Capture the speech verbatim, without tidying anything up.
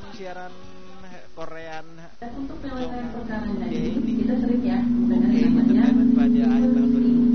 siaran siaran Korean untuk penyelesaian perkara ini kita sering ya Oke, Entertainment pada akhir tahun dua ribu